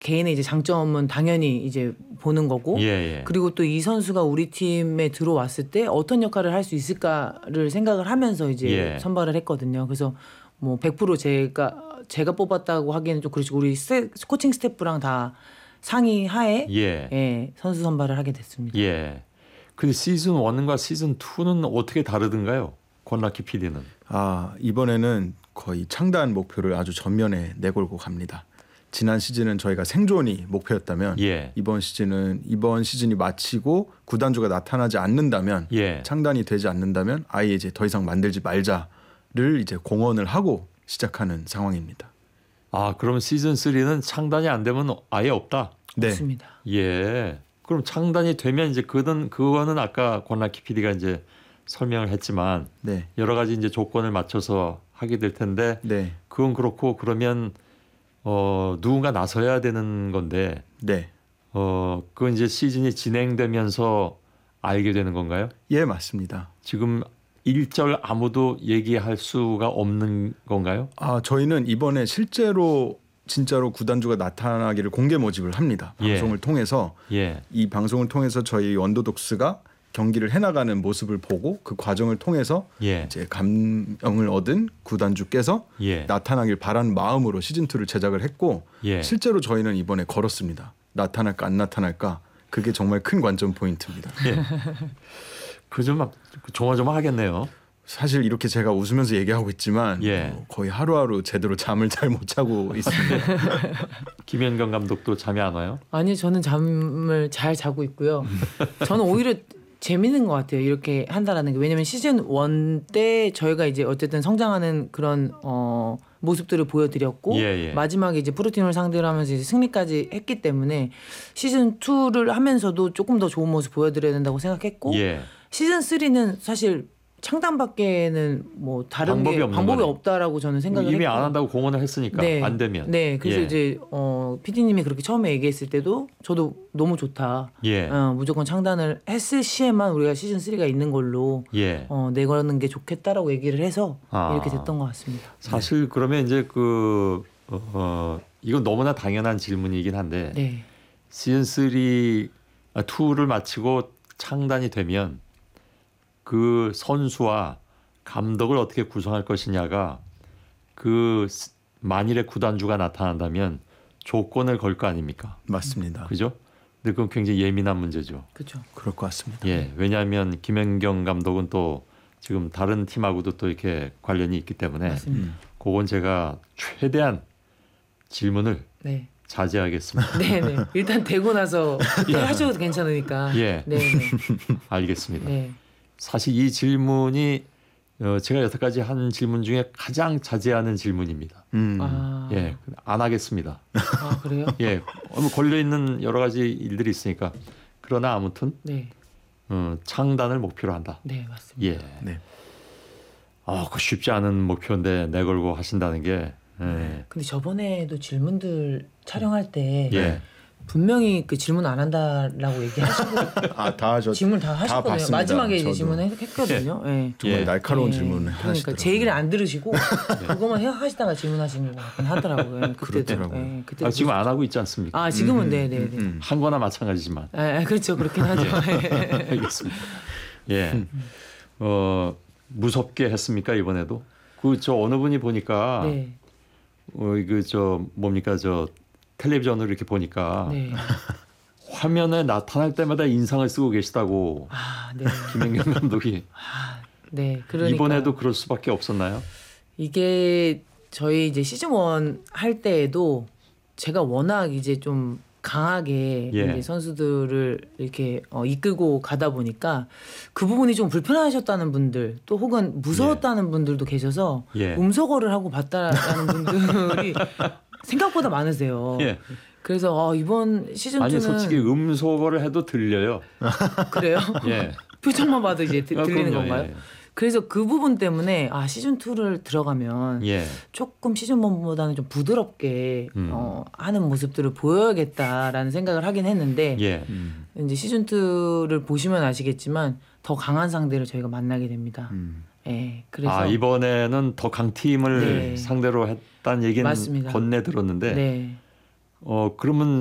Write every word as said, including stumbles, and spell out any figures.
개인의 이제 장점은 당연히 이제 보는 거고 예, 예. 그리고 또 이 선수가 우리 팀에 들어왔을 때 어떤 역할을 할 수 있을까를 생각을 하면서 이제 예. 선발을 했거든요. 그래서 뭐 백 퍼센트 제가 제가 뽑았다고 하기에는 좀 그렇지고 우리 스, 코칭 스태프랑 다 상의하에 예. 예, 선수 선발을 하게 됐습니다. 예. 근데 시즌 일과 시즌 이는 어떻게 다르던가요? 권낙희 피디는. 아, 이번에는 거의 창단 목표를 아주 전면에 내걸고 갑니다. 지난 시즌은 저희가 생존이 목표였다면 예. 이번 시즌은 이번 시즌이 마치고 구단주가 나타나지 않는다면 예. 창단이 되지 않는다면 아예 이제 더 이상 만들지 말자를 이제 공언을 하고 시작하는 상황입니다. 아, 그럼 시즌 삼는 창단이 안 되면 아예 없다. 네. 맞습니다. 예. 그럼 창단이 되면 이제 그는 그거는 아까 권낙희 피디가 이제 설명을 했지만 네. 여러 가지 이제 조건을 맞춰서 하게 될 텐데 네. 그건 그렇고 그러면 어 누군가 나서야 되는 건데 네. 어 그건 이제 시즌이 진행되면서 알게 되는 건가요? 예, 맞습니다. 지금 일절 아무도 얘기할 수가 없는 건가요? 아, 저희는 이번에 실제로 진짜로 구단주가 나타나기를 공개 모집을 합니다. 방송을 예. 통해서 예. 이 방송을 통해서 저희 원더독스가 경기를 해나가는 모습을 보고 그 과정을 통해서 예. 이제 감명을 얻은 구단주께서 예. 나타나길 바라는 마음으로 시즌 이를 제작을 했고 예. 실제로 저희는 이번에 걸었습니다. 나타날까 안 나타날까 그게 정말 큰 관전 포인트입니다. 예. 그좀 조마조마하겠네요. 사실 이렇게 제가 웃으면서 얘기하고 있지만 예. 어, 거의 하루하루 제대로 잠을 잘 못 자고 있습니다. 김연경 감독도 잠이 안 와요? 아니 저는 잠을 잘 자고 있고요. 저는 오히려 재밌는 것 같아요. 이렇게 한다라는 게. 왜냐하면 시즌 일 때 저희가 이제 어쨌든 성장하는 그런 어, 모습들을 보여드렸고 예, 예. 마지막에 이제 프로팀을 상대로 하면서 이제 승리까지 했기 때문에 시즌 이를 하면서도 조금 더 좋은 모습 보여드려야 된다고 생각했고 예. 시즌 삼는 사실 창단밖에는 뭐 다른 방법이 게 없는 방법이 거네. 없다라고 저는 생각을 이미 했고 안 한다고 공언을 했으니까 네. 안 되면. 네, 그래서 예. 이제 어, 피디님이 그렇게 처음에 얘기했을 때도 저도 너무 좋다. 예. 어, 무조건 창단을 했을 시에만 우리가 시즌 삼가 있는 걸로 예. 어, 내거는 게 좋겠다라고 얘기를 해서 아. 이렇게 됐던 것 같습니다. 사실 그러면 이제 그 어, 어, 이건 너무나 당연한 질문이긴 한데 네, 시즌 삼, 이를 마치고 창단이 되면 그 선수와 감독을 어떻게 구성할 것이냐가 그 만일에 구단주가 나타난다면 조건을 걸 거 아닙니까? 맞습니다. 그죠? 근데 그건 굉장히 예민한 문제죠. 그렇죠. 그럴 것 같습니다. 예, 왜냐하면 김연경 감독은 또 지금 다른 팀하고도 또 이렇게 관련이 있기 때문에 맞습니다. 음. 그건 제가 최대한 질문을 네, 자제하겠습니다. 네, 네. 일단 되고 나서 하셔도 괜찮으니까. 예. 네, 네, 알겠습니다. 네. 사실 이 질문이 어, 제가 여태까지 한 질문 중에 가장 자제하는 질문입니다. 음. 아, 예, 안 하겠습니다. 아 그래요? 예, 걸려 있는 여러 가지 일들이 있으니까. 그러나 아무튼 네, 어, 창단을 목표로 한다. 네, 맞습니다. 예, 네. 아, 그 쉽지 않은 목표인데 내걸고 하신다는 게. 예. 근데 저번에도 질문들 촬영할 때 예. 분명히 그 질문 안 한다라고 얘기하시고 아, 다 하셨. 질문 다 하셨거든요. 봤습니다. 마지막에 이제 저도. 질문했거든요. 예. 정말 예. 날카로운 예. 질문을 그러니까 하시더라고요. 제 얘기를 안 들으시고 그것만 해- 하시다가 질문하시는 것 같긴 하더라고요. 예, 그때도. 그렇더라고요. 예, 그때도 아, 지금 안 하고 있지 않습니까? 아 지금은 음, 네네네. 음, 음. 한 거나 마찬가지지만. 아, 그렇죠. 그렇긴 하죠. 알겠습니다. 예. 어, 무섭게 했습니까 이번에도? 그 저 어느 분이 보니까 네. 어, 그 저 뭡니까 저 텔레비전으로 이렇게 보니까 네. 화면에 나타날 때마다 인상을 쓰고 계시다고 아, 네. 김연경 감독이 네. 그러니까 이번에도 그럴 수밖에 없었나요? 이게 저희 이제 시즌 일 할 때에도 제가 워낙 이제 좀 강하게 예. 이제 선수들을 이렇게 어, 이끌고 가다 보니까 그 부분이 좀 불편하셨다는 분들 또 혹은 무서웠다는 분들도 계셔서 예. 음소거를 하고 봤다라는 분들이 생각보다 많으세요. 예. 그래서 어, 이번 시즌 아니 이는 솔직히 음소거를 해도 들려요. 그래요? 예. 표정만 봐도 이제 들, 아, 들리는 그럼요. 건가요? 예. 그래서 그 부분 때문에 아 시즌 이를 들어가면 예. 조금 시즌 일보다는 좀 부드럽게 음. 어, 하는 모습들을 보여야겠다라는 생각을 하긴 했는데 예. 음. 이제 시즌 이를 보시면 아시겠지만 더 강한 상대를 저희가 만나게 됩니다. 음. 예, 그래서 아 이번에는 더 강팀을 네. 상대로 했다는 얘기는 맞습니다. 건네 들었는데 네, 어 그러면